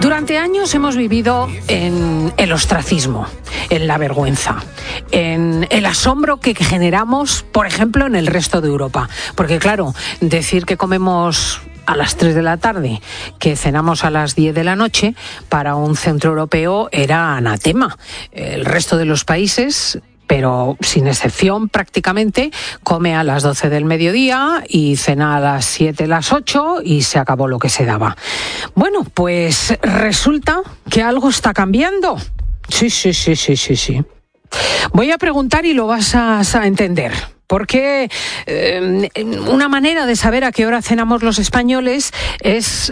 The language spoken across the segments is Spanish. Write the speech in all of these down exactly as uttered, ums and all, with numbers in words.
Durante años hemos vivido en el ostracismo, en la vergüenza, en el asombro que generamos, por ejemplo, en el resto de Europa. Porque claro, decir que comemos a las tres de la tarde, que cenamos a las diez de la noche, para un centroeuropeo era anatema. El resto de los países, pero sin excepción prácticamente, come a las doce del mediodía y cena a las siete, las ocho y se acabó lo que se daba. Bueno, pues resulta que algo está cambiando. Sí, sí, sí, sí, sí, sí. Voy a preguntar y lo vas a, a entender. Porque eh, una manera de saber a qué hora cenamos los españoles es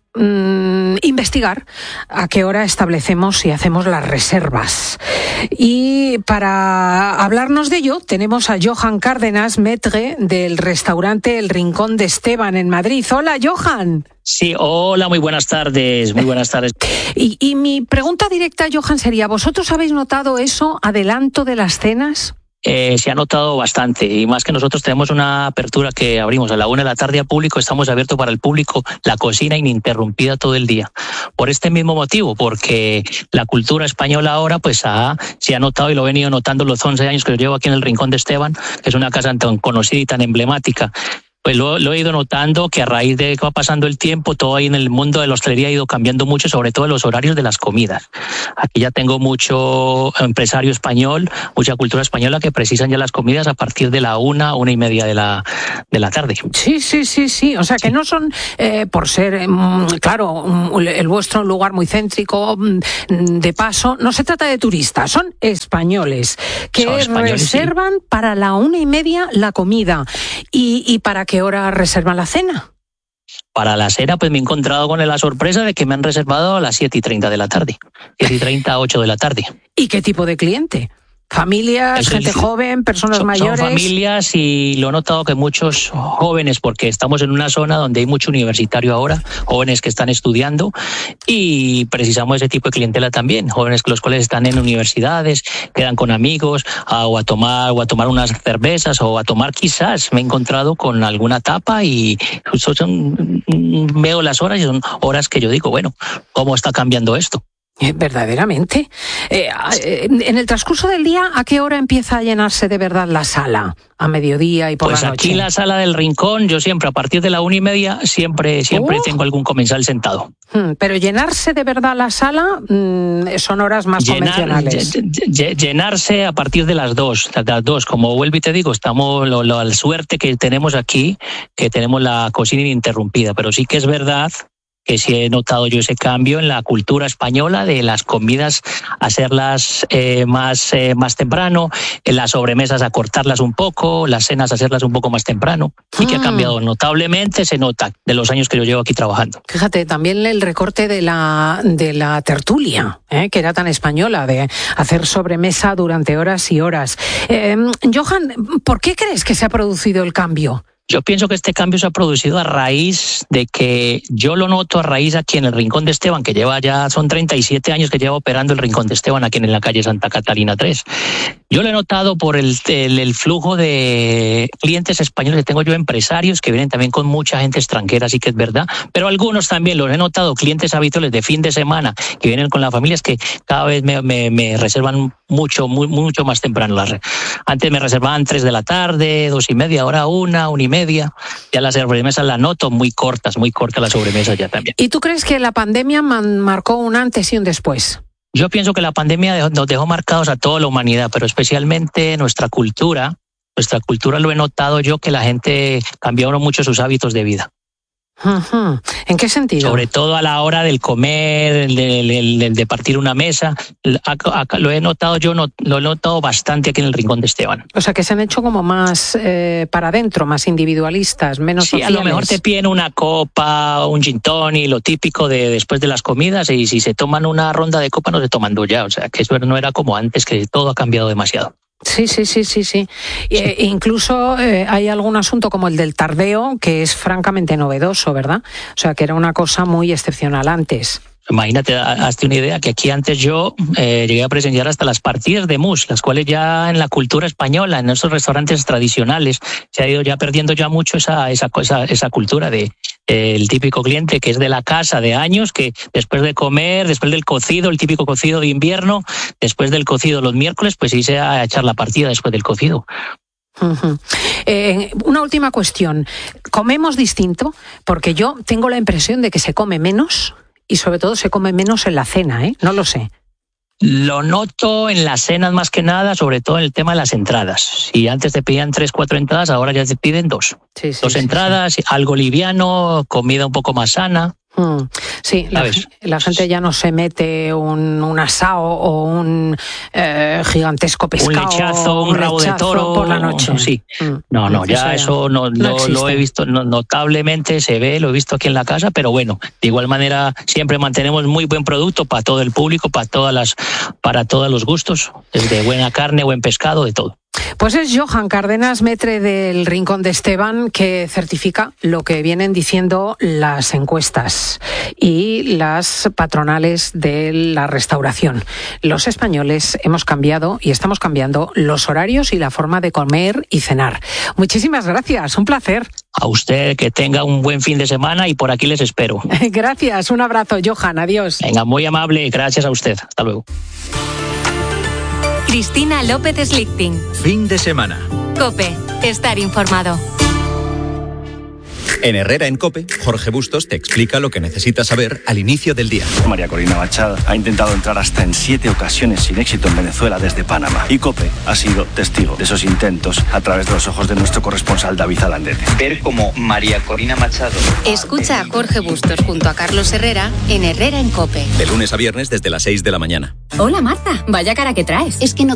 mmm, investigar a qué hora establecemos y hacemos las reservas. Y para hablarnos de ello tenemos a Johan Cárdenas, maître del restaurante El Rincón de Esteban en Madrid. Hola, Johan. Sí, hola, muy buenas tardes, muy buenas tardes. Y, y mi pregunta directa, Johan, sería, ¿vosotros habéis notado eso, adelanto de las cenas? Eh, se ha notado bastante, y más que nosotros tenemos una apertura que abrimos a la una de la tarde al público, estamos abiertos para el público, la cocina ininterrumpida todo el día. Por este mismo motivo, porque la cultura española ahora pues ha, se ha notado, y lo he venido notando los once años que yo llevo aquí en el Rincón de Esteban, que es una casa tan conocida y tan emblemática. Pues lo, lo he ido notando que a raíz de que va pasando el tiempo, todo ahí en el mundo de la hostelería ha ido cambiando mucho, sobre todo los horarios de las comidas. Aquí ya tengo mucho empresario español, mucha cultura española que precisan ya las comidas a partir de la una, una y media de la, de la tarde. Sí, sí, sí, sí. O sea que sí. No son, eh, por ser, mm, claro, el vuestro lugar muy céntrico, de paso, no se trata de turistas, son españoles que son españoles, reservan sí. para la una y media la comida. Y, y para ¿qué hora reservan la cena? Para la cena, pues me he encontrado con la sorpresa de que me han reservado a las siete y treinta de la tarde. siete y treinta, ocho de la tarde. ¿Y qué tipo de cliente? ¿Familias, es gente el, joven, personas son, mayores? Son familias, y lo he notado que muchos jóvenes, porque estamos en una zona donde hay mucho universitario ahora, jóvenes que están estudiando, y precisamos ese tipo de clientela también, jóvenes los cuales están en universidades, quedan con amigos, a, o a tomar o a tomar unas cervezas, o a tomar quizás, me he encontrado con alguna tapa, y justo son, veo las horas y son horas que yo digo, bueno, ¿cómo está cambiando esto? Verdaderamente. Eh, en el transcurso del día, ¿a qué hora empieza a llenarse de verdad la sala? ¿A mediodía y por pues la noche? Pues aquí la sala del Rincón, yo siempre a partir de la una y media, siempre, siempre uh. tengo algún comensal sentado. Pero llenarse de verdad la sala mmm, son horas más Llenar, convencionales. Llenarse a partir de las dos, de las dos. Como vuelvo y te digo, estamos lo, lo, la suerte que tenemos aquí, que tenemos la cocina ininterrumpida, pero sí que es verdad que sí he notado yo ese cambio en la cultura española de las comidas, hacerlas eh, más, eh, más temprano, en las sobremesas acortarlas un poco, las cenas hacerlas un poco más temprano, y que ha cambiado notablemente, se nota de los años que yo llevo aquí trabajando. Fíjate, también el recorte de la, de la tertulia, ¿eh? que era tan española, de hacer sobremesa durante horas y horas. Eh, Johan, ¿por qué crees que se ha producido el cambio? Yo pienso que este cambio se ha producido a raíz de que yo lo noto a raíz aquí en el Rincón de Esteban, que lleva ya, son treinta y siete años que lleva operando el Rincón de Esteban aquí en la calle Santa Catalina tres. Yo lo he notado por el, el, el flujo de clientes españoles que tengo yo, empresarios que vienen también con mucha gente extranjera, sí que es verdad, pero algunos también los he notado, clientes habituales de fin de semana que vienen con las familias, que cada vez me, me, me reservan mucho, muy, mucho más temprano. Antes me reservaban tres de la tarde, dos y media, ahora una, una y media. Media. Ya las sobremesas las noto muy cortas, muy cortas las sobremesas ya también. ¿Y tú crees que la pandemia man- marcó un antes y un después? Yo pienso que la pandemia dejó, nos dejó marcados a toda la humanidad, pero especialmente nuestra cultura. Nuestra cultura lo he notado yo, que la gente cambiaron mucho sus hábitos de vida. Uh-huh. ¿En qué sentido? Sobre todo a la hora del comer, de, de partir una mesa. Lo he notado yo, no, lo he notado bastante aquí en el Rincón de Esteban. O sea, que se han hecho como más eh, para adentro, más individualistas, menos sí, sociales. A lo mejor te piden una copa, un gin tonic, lo típico de después de las comidas, y si se toman una ronda de copa no se toman dos ya. O sea, que eso no era como antes, que todo ha cambiado demasiado. Sí, sí, sí, sí, sí. sí. Eh, incluso eh, hay algún asunto como el del tardeo que es francamente novedoso, ¿verdad? O sea, que era una cosa muy excepcional antes. Imagínate, hazte una idea que aquí antes yo eh, llegué a presenciar hasta las partidas de mus, las cuales ya en la cultura española, en esos restaurantes tradicionales, se ha ido ya perdiendo ya mucho esa esa cosa, esa cultura de, El típico cliente que es de la casa de años, que después de comer, después del cocido, el típico cocido de invierno, después del cocido los miércoles, pues irse a echar la partida después del cocido. Uh-huh. Eh, una última cuestión. ¿Comemos distinto? Porque yo tengo la impresión de que se come menos y sobre todo se come menos en la cena, ¿eh? No lo sé. Lo noto en las cenas más que nada, sobre todo en el tema de las entradas. Si antes te pedían tres, cuatro entradas, ahora ya te piden dos. Sí, sí, dos sí, entradas, sí. Algo liviano, comida un poco más sana. Mm, sí, la, la gente ya no se mete un, un asado o un eh, gigantesco pescado. Un lechazo, un, un rabo lechazo de toro por la noche. Sí. Mm. No, no, ya eso no, no, no lo he visto no, notablemente, se ve, lo he visto aquí en la casa, pero bueno, de igual manera siempre mantenemos muy buen producto para todo el público, para todas las, para todos los gustos, desde buena carne, buen pescado, de todo. Pues es Johan Cárdenas, metre del Rincón de Esteban, que certifica lo que vienen diciendo las encuestas y las patronales de la restauración. Los españoles hemos cambiado y estamos cambiando los horarios y la forma de comer y cenar. Muchísimas gracias, un placer. A usted, que tenga un buen fin de semana y por aquí les espero. Gracias, un abrazo, Johan, adiós. Venga, muy amable, gracias a usted. Hasta luego. Cristina López Slichting. Fin de semana. COPE. Estar informado. En Herrera en COPE, Jorge Bustos te explica lo que necesitas saber al inicio del día. María Corina Machado ha intentado entrar hasta en siete ocasiones sin éxito en Venezuela desde Panamá. Y COPE ha sido testigo de esos intentos a través de los ojos de nuestro corresponsal David Alandete. Ver cómo María Corina Machado... Escucha a Jorge Bustos junto a Carlos Herrera en Herrera en COPE. De lunes a viernes desde las seis de la mañana. Hola Marta, vaya cara que traes. Es que no